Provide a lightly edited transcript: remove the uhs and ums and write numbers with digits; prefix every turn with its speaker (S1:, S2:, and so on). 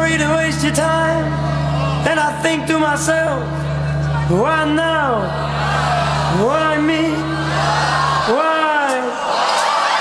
S1: sorry to waste your time. And I think to myself, why now? Why